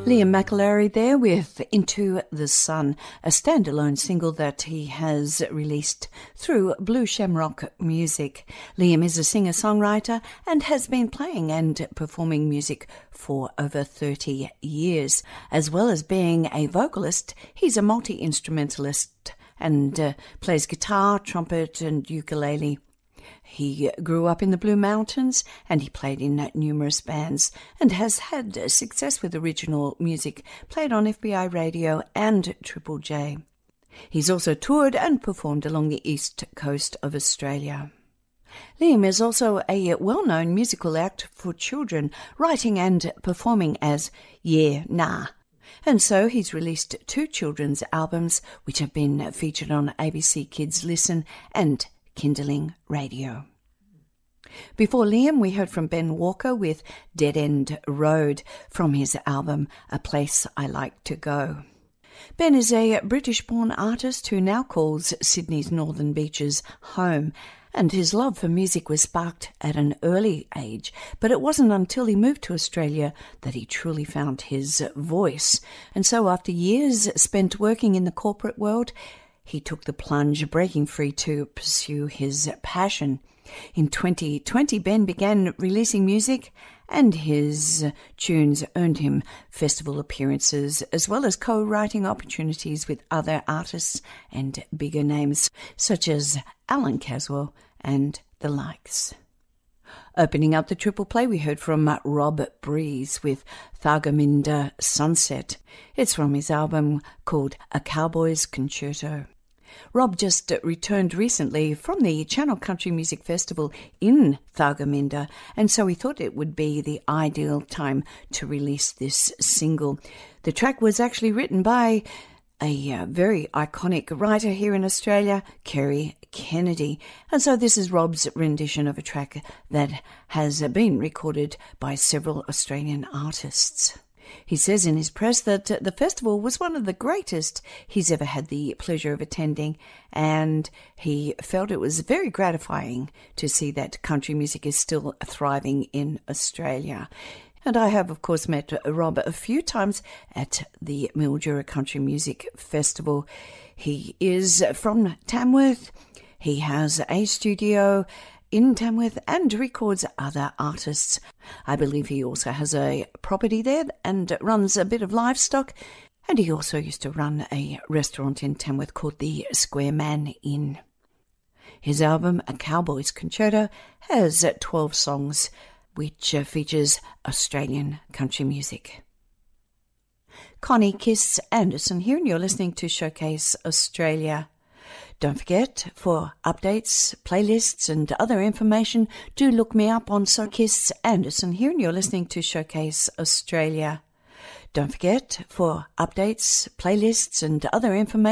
Liam McAlary there with Into the Sun, a standalone single that he has released through Blue Shamrock Music. Liam is a singer-songwriter and has been playing and performing music for over 30 years. As well as being a vocalist, he's a multi-instrumentalist and plays guitar, trumpet and ukulele. He grew up in the Blue Mountains and he played in numerous bands and has had success with original music played on FBI Radio and Triple J. He's also toured and performed along the east coast of Australia. Liam is also a well-known musical act for children, writing and performing as Yeah Nah. And so he's released 2 children's albums which have been featured on ABC Kids Listen and Kindling Radio. Before Liam, we heard from Ben Walker with Dead End Road from his album A Place I Like to Go. Ben is a British-born artist who now calls Sydney's Northern Beaches home, and his love for music was sparked at an early age, but it wasn't until he moved to Australia that he truly found his voice. And so after years spent working in the corporate world, he took the plunge, breaking free to pursue his passion. In 2020, Ben began releasing music, and his tunes earned him festival appearances, as well as co-writing opportunities with other artists and bigger names, such as Alan Caswell and the likes. Opening up the triple play, we heard from Rob Breeze with Thargomindah Sunset. It's from his album called A Cowboy's Concerto. Rob just returned recently from the Channel Country Music Festival in Thargomindah, and so he thought it would be the ideal time to release this single. The track was actually written by a very iconic writer here in Australia, Kerry Kennedy. And so this is Rob's rendition of a track that has been recorded by several Australian artists. He says in his press that the festival was one of the greatest he's ever had the pleasure of attending, and he felt it was very gratifying to see that country music is still thriving in Australia. And I have, of course, met Rob a few times at the Mildura Country Music Festival. He is from Tamworth. He has a studio in Tamworth and records other artists. I believe he also has a property there and runs a bit of livestock. And he also used to run a restaurant in Tamworth called the Square Man Inn. His album, A Cowboy's Concerto, has 12 songs, which features Australian country music. Connie Kiss Anderson here, and you're listening to Showcase Australia. Don't forget, for updates, playlists and other information, do look me up on Kiss Anderson here, and you're listening to Showcase Australia. Don't forget, for updates, playlists and other information,